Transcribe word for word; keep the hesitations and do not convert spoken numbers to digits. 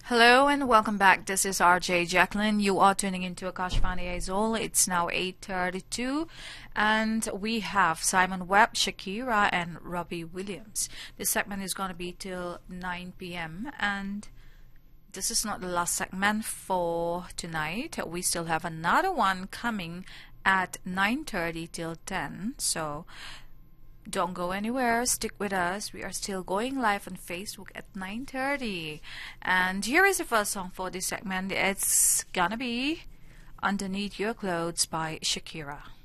Hello and welcome back. This is R J Jacqueline. You are tuning into Akashvani Aizol. It's now eight thirty-two and we have Simon Webb, Shakira and Robbie Williams. This segment is going to be till nine p m and this is not the last segment for tonight. We still have another one coming at nine thirty till ten. So don't go anywhere, stick with us. We are still going live on Facebook at nine thirty. And here is the first song for this segment. It's gonna be Underneath Your Clothes by Shakira.